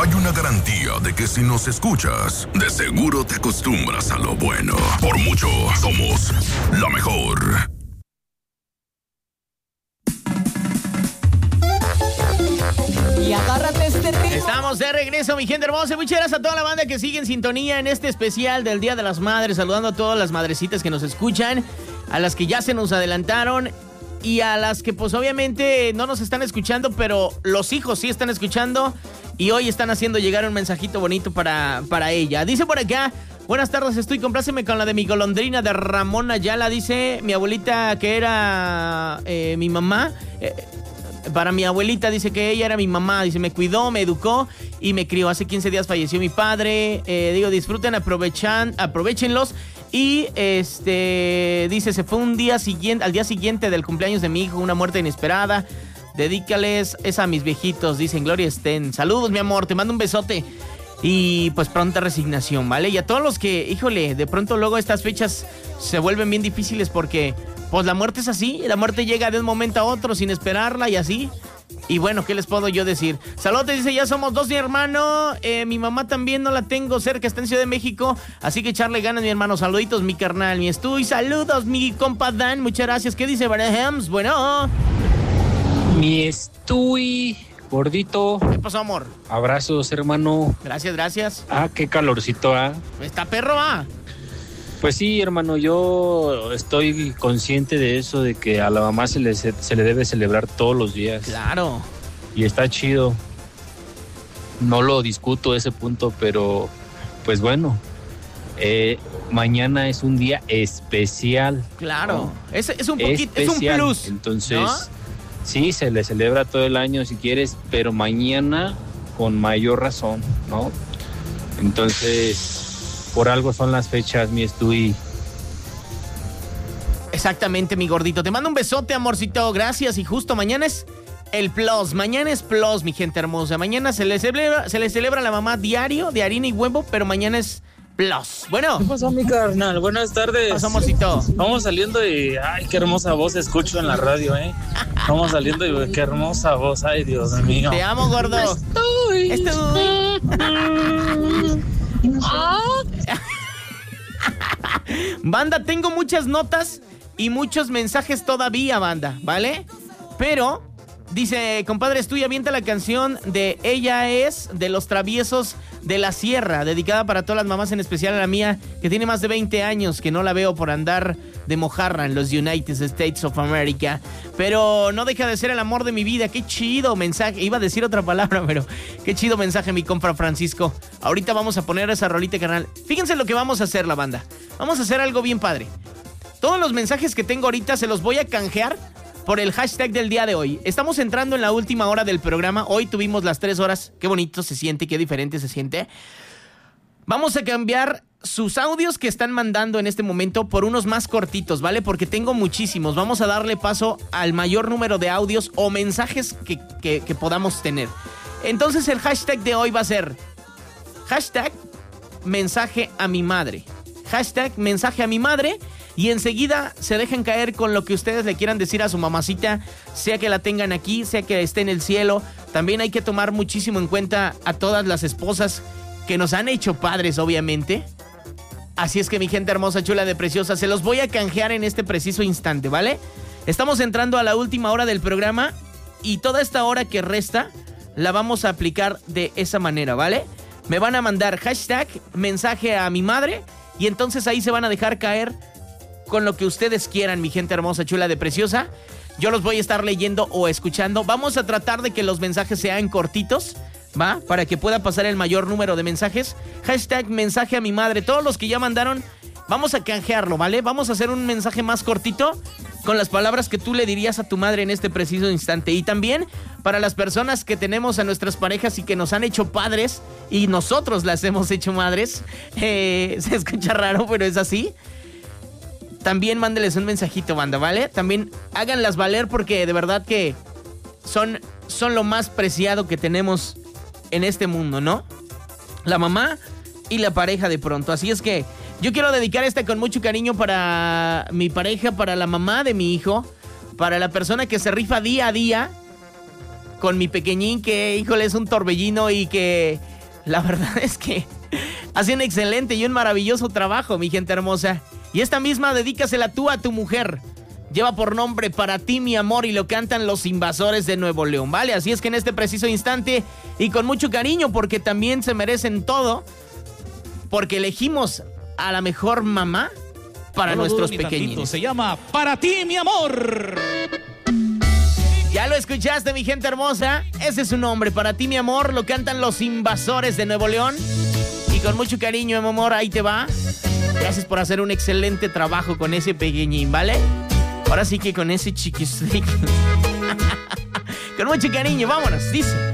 Hay una garantía de que si nos escuchas, de seguro te acostumbras a lo bueno. Por mucho, somos la mejor. Y agárrate este ritmo. Estamos de regreso, mi gente hermosa. Muchas gracias a toda la banda que sigue en sintonía en este especial del Día de las Madres. Saludando a todas las madrecitas que nos escuchan, a las que ya se nos adelantaron y a las que pues obviamente no nos están escuchando, pero los hijos sí están escuchando y hoy están haciendo llegar un mensajito bonito para ella. Dice por acá: buenas tardes, estoy, compláceme con la de mi golondrina de Ramón Ayala. Dice mi abuelita que era mi mamá. Para mi abuelita, dice que ella era mi mamá. Dice, me cuidó, me educó y me crió. Hace 15 días falleció mi padre. Disfruten, aprovechenlos. Y dice, se fue al día siguiente del cumpleaños de mi hijo, una muerte inesperada. Dedícales esa a mis viejitos. Dicen, gloria estén. Saludos, mi amor, te mando un besote. Y pues pronta resignación, ¿vale? Y a todos los que, híjole, de pronto luego estas fechas se vuelven bien difíciles porque pues la muerte es así, la muerte llega de un momento a otro sin esperarla y así. Y bueno, ¿qué les puedo yo decir? Saludos, dice, ya somos dos, mi hermano. Mi mamá también no la tengo cerca, está en Ciudad de México. Así que echarle ganas, mi hermano. Saluditos, mi carnal, mi Estuy. Saludos, mi compa Dan. Muchas gracias. ¿Qué dice Barahams? Bueno. Mi Estuy, gordito. ¿Qué pasó, amor? Abrazos, hermano. Gracias, gracias. Ah, qué calorcito, ¿ah? Está perro, ¿ah? Pues sí, hermano, yo estoy consciente de eso, de que a la mamá se le debe celebrar todos los días. Claro. Y está chido. No lo discuto ese punto, pero pues bueno, mañana es un día especial. Claro. ¿No? Es un poquito, especial. Es un plus. Entonces, ¿no? Sí, se le celebra todo el año si quieres, pero mañana con mayor razón, ¿no? Entonces, por algo son las fechas, mi Estuy. Exactamente, mi gordito. Te mando un besote, amorcito. Gracias. Y justo mañana es el plus. Mañana es plus, mi gente hermosa. Mañana se le celebra a la mamá diario de harina y huevo, pero mañana es plus. Bueno. ¿Qué pasó, mi carnal? Buenas tardes. ¿Qué pasó, amorcito? Vamos saliendo y... Ay, qué hermosa voz escucho en la radio, ¿eh? Vamos saliendo y... Qué hermosa voz. Ay, Dios mío. Te amo, gordo. Estoy. Banda, tengo muchas notas y muchos mensajes todavía, banda, ¿vale? Pero, dice, compadre, Estuy, avienta la canción de Ella es de Los Traviesos de la Sierra, dedicada para todas las mamás, en especial a la mía, que tiene más de 20 años, que no la veo por andar de mojarra en los United States of America, pero no deja de ser el amor de mi vida. Qué chido mensaje, iba a decir otra palabra, pero qué chido mensaje, mi compa Francisco. Ahorita vamos a poner esa rolita, carnal. Fíjense lo que vamos a hacer, la banda. Vamos a hacer algo bien padre. Todos los mensajes que tengo ahorita se los voy a canjear por el hashtag del día de hoy. Estamos entrando en la última hora del programa. Hoy tuvimos las 3 horas. Qué bonito se siente, qué diferente se siente. Vamos a cambiar sus audios que están mandando en este momento por unos más cortitos, ¿vale? Porque tengo muchísimos. Vamos a darle paso al mayor número de audios o mensajes que podamos tener. Entonces el hashtag de hoy va a ser hashtag mensaje a mi madre. Hashtag mensaje a mi madre. Y enseguida se dejan caer con lo que ustedes le quieran decir a su mamacita, sea que la tengan aquí, sea que esté en el cielo. También hay que tomar muchísimo en cuenta a todas las esposas que nos han hecho padres, obviamente. Así es que, mi gente hermosa, chula de preciosa, se los voy a canjear en este preciso instante, ¿vale? Estamos entrando a la última hora del programa y toda esta hora que resta la vamos a aplicar de esa manera, ¿vale? Me van a mandar hashtag mensaje a mi madre y entonces ahí se van a dejar caer con lo que ustedes quieran, mi gente hermosa, chula de preciosa. Yo los voy a estar leyendo o escuchando. Vamos a tratar de que los mensajes sean cortitos, ¿va? Para que pueda pasar el mayor número de mensajes. Hashtag mensaje a mi madre. Todos los que ya mandaron, vamos a canjearlo, ¿vale? Vamos a hacer un mensaje más cortito con las palabras que tú le dirías a tu madre en este preciso instante. Y también para las personas que tenemos a nuestras parejas y que nos han hecho padres y nosotros las hemos hecho madres. Se escucha raro, pero es así. También mándeles un mensajito, banda, ¿vale? También háganlas valer porque de verdad que son lo más preciado que tenemos en este mundo, ¿no? La mamá y la pareja de pronto. Así es que yo quiero dedicar esta con mucho cariño para mi pareja, para la mamá de mi hijo, para la persona que se rifa día a día con mi pequeñín, que, híjole, es un torbellino y que la verdad es que hace un excelente y un maravilloso trabajo, mi gente hermosa. Y esta misma dedícasela tú a tu mujer. Lleva por nombre Para ti, mi amor, y lo cantan Los Invasores de Nuevo León, ¿vale? Así es que en este preciso instante, y con mucho cariño, porque también se merecen todo, porque elegimos a la mejor mamá para nuestros pequeños. Se llama Para ti, mi amor. Ya lo escuchaste, mi gente hermosa. Ese es su nombre, Para ti, mi amor. Lo cantan Los Invasores de Nuevo León. Y con mucho cariño, mi amor, ahí te va. Gracias por hacer un excelente trabajo con ese pequeñín, ¿vale? Ahora sí que con ese chiquisrico. Con mucho cariño, vámonos, dice.